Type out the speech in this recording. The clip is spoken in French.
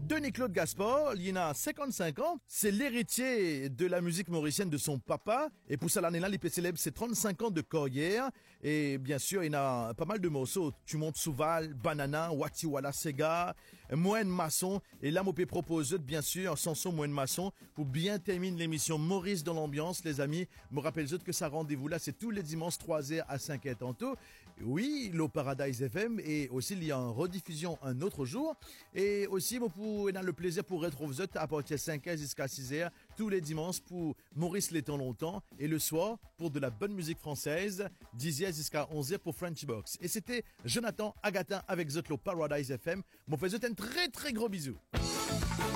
Denis-Claude Gaspard, il a 55 ans. C'est l'héritier de la musique mauricienne de son papa. Et pour ça, l'année-là, il peut célébrer ses 35 ans de carrière. Et bien sûr, il a pas mal de morceaux. Tu montes Souval, Banana, Wati Wala Sega, Moine Masson. Et là, on peut proposer, bien sûr, Sanson Moine Masson pour bien terminer l'émission Maurice dans l'ambiance, les amis. Me rappelle que ça rendez-vous là, c'est tous les dimanches 3h à 5h tantôt. Oui, l'O Paradise FM. Et aussi, il y a une rediffusion un autre jour. Et aussi, on a le plaisir pour retrouver à partir de 5h jusqu'à 6h tous les dimanches pour Maurice l'étant longtemps et le soir pour de la bonne musique française 10h jusqu'à 11h pour Frenchy Box. Et c'était Jonathan Agatin avec Zotlo Paradise FM. Mon faisait un très très gros bisou.